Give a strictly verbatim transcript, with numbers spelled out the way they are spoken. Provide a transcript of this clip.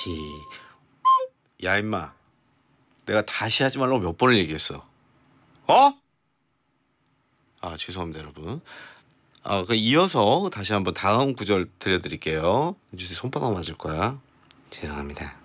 다시. 야 임마, 내가 다시 하지 말라고 몇 번을 얘기했어. 어? 아 죄송합니다 여러분. 아, 그 이어서 다시 한번 다음 구절 들려드릴게요. 주제 손바닥 맞을 거야. 죄송합니다.